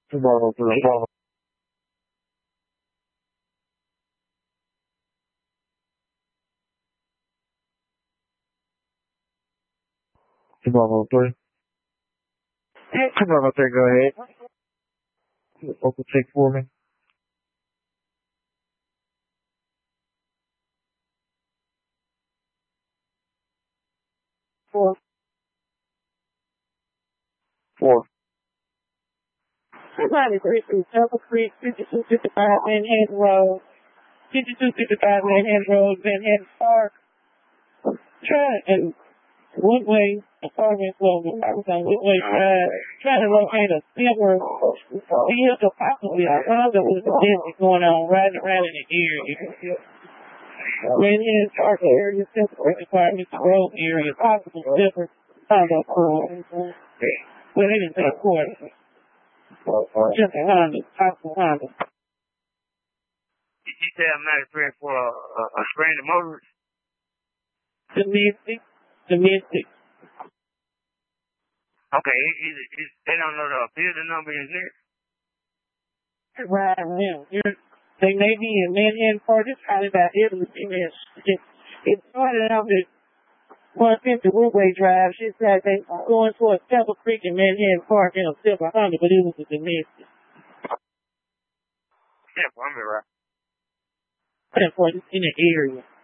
Tomorrow, tomorrow, tomorrow, three. Tomorrow, three, go ahead. Local take for me. Four. Four. Somebody great through Pepper Creek, 5255 Manhattan Road, 5255 Manhattan Road, Manhattan Park. Trying and Woodway apartment building. I was on Woodway Drive, trying to locate a silver vehicle, possibly. I thought there was a business going on riding around in the area. Manhattan Park area, Central Apartments, Road area, possible different condo pool. Well, they didn't say court. Just a Honda, possible Honda. You say I'm not a friend for a stranded motorist? Domestic. Okay, they don't know the building number is there? Right now. They may be in Manhattan Park. It's probably about everything. It started out at 150 Woodway Drive. She said they were going towards Pebble Creek in Manhattan Park in a silver Honda, but it was a domestic. Yeah, well, I'm right. It's in the area.